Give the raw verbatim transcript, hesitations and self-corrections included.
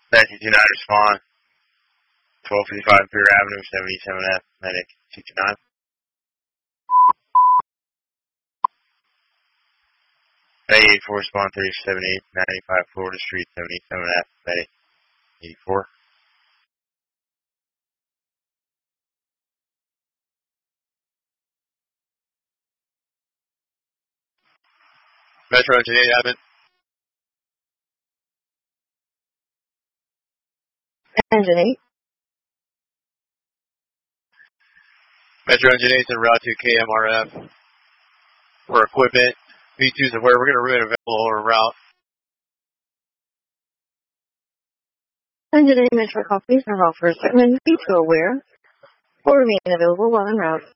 Matthew two nine, respond. twelve fifty-five Pier Avenue, seventy-seven F, medic two two nine. Bay eighty-four, respond three seven eight, ninety-five Florida Street, seventy-seven F, medic eighty-four. Metro Engine eight, Abbott. Engine eight. Metro Engine eight en route to K M R F for equipment. V two's aware. We're going to remain available en route. Engine eight, Metro copies en route for equipment. V two aware. Will remain available while en route.